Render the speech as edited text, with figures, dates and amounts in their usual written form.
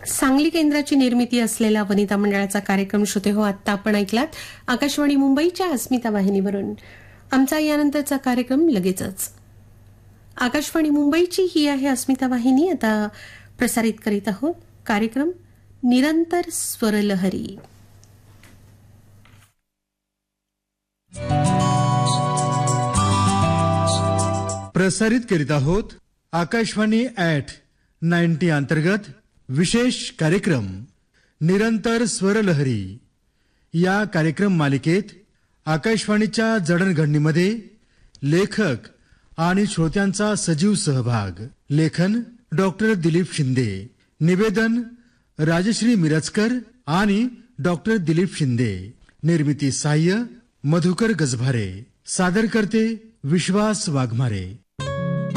सांगली केंद्राची निर्मिती असलेला वनिता मंडळाचा कार्यक्रम श्रोते हो आत्ता आपण ऐकलात आकाशवाणी मुंबईच्या अस्मिता वाहिनीवरून. आमचा यानंतरचा कार्यक्रम लगेचच. आकाशवाणी मुंबईची ही आहे अस्मिता वाहिनी. आता प्रसारित करीत आहोत कार्यक्रम निरंतर स्वरलहरी. प्रसारित करीत आहोत आकाशवाणी @90 अंतर्गत विशेष कार्यक्रम निरंतर स्वरलहरी. या कार्यक्रम मालिकेत आकाशवाणीच्या जडणघडणीमध्ये लेखक आणि श्रोत्यांचा सजीव सहभाग. लेखन डॉक्टर दिलीप शिंदे. निवेदन राजश्री मिरजकर आणि डॉक्टर दिलीप शिंदे. निर्मिती सहाय्य मधुकर गजभारे. सादर करते विश्वास वाघमारे.